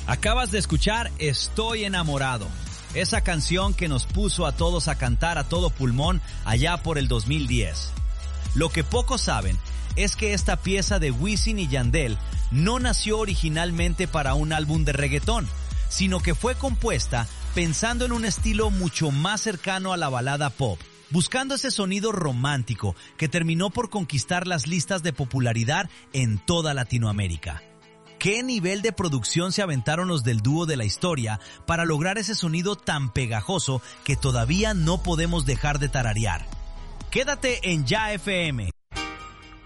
Acabas de escuchar Estoy enamorado, esa canción que nos puso a todos a cantar a todo pulmón allá por el 2010. Lo que pocos saben es que esta pieza de Wisin y Yandel no nació originalmente para un álbum de reggaetón, sino que fue compuesta pensando en un estilo mucho más cercano a la balada pop, buscando ese sonido romántico que terminó por conquistar las listas de popularidad en toda Latinoamérica. ¿Qué nivel de producción se aventaron los del dúo de la historia para lograr ese sonido tan pegajoso que todavía no podemos dejar de tararear? Quédate en Ya FM.